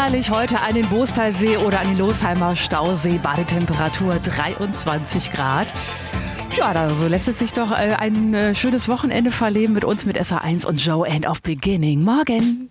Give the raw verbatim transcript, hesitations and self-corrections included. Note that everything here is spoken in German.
herrlich heute an den Boostalsee oder an den Losheimer Stausee. Badetemperatur dreiundzwanzig Grad. Ja, da, so lässt es sich doch äh, ein äh, schönes Wochenende verleben mit uns mit S R eins und Joe End of Beginning. Morgen.